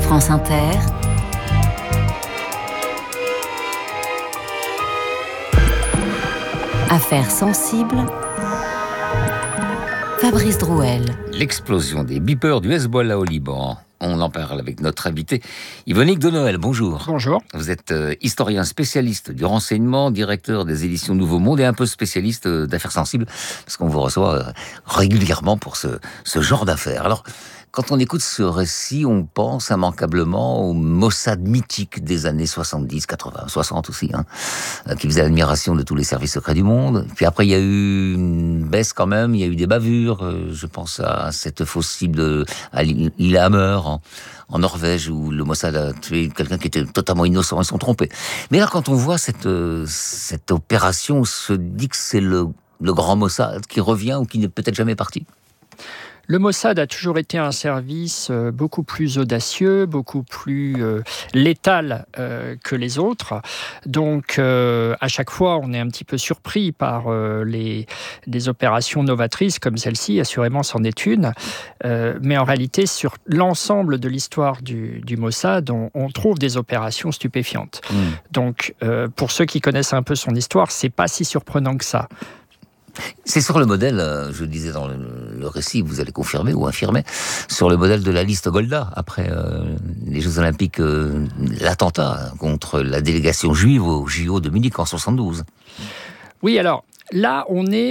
France Inter, Affaires sensibles, Fabrice Drouel. L'explosion des beepers du Hezbollah au Liban. On en parle avec notre invité Yvonique de Noël. Bonjour. Bonjour. Vous êtes historien spécialiste du renseignement, directeur des éditions Nouveau Monde et un peu spécialiste d'affaires sensibles, parce qu'on vous reçoit régulièrement pour ce genre d'affaires. Alors, quand on écoute ce récit, on pense immanquablement au Mossad mythique des années 70, 80, 60 aussi, qui faisait l'admiration de tous les services secrets du monde. Puis après, il y a eu une baisse quand même, il y a eu des bavures. Je pense à cette fausse cible à Lillehammer, en Norvège, où le Mossad a tué quelqu'un qui était totalement innocent, ils se sont trompés. Mais là, quand on voit cette opération, on se dit que c'est le grand Mossad qui revient ou qui n'est peut-être jamais parti. Le Mossad a toujours été un service beaucoup plus audacieux, beaucoup plus létal que les autres. Donc, à chaque fois, on est un petit peu surpris par des opérations novatrices comme celle-ci. Assurément, c'en est une. Mais en réalité, sur l'ensemble de l'histoire du Mossad, on trouve des opérations stupéfiantes. Donc, pour ceux qui connaissent un peu son histoire, c'est pas si surprenant que ça. C'est sur le modèle, je disais dans le récit, vous allez confirmer ou infirmer, sur le modèle de la liste Golda, après les Jeux Olympiques, l'attentat contre la délégation juive au JO de Munich en 72. Oui, alors, là, on est